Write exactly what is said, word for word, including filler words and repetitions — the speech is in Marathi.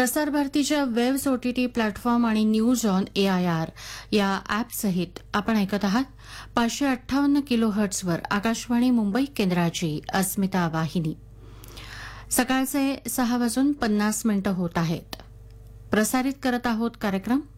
प्रसार भारतीच्या वेव्स ओटीटी प्लॅटफॉर्म आणि न्यूज ऑन एआयआर या ॲपसहित आपण ऐकत आहात पाचशे अठ्ठावन्न किलो हर्ट्सवर आकाशवाणी मुंबई केंद्राची अस्मिता वाहिनी. सकाळचे सहा वाजून पन्नास मिनिटं होत आहेत. प्रसारित करत आहोत कार्यक्रम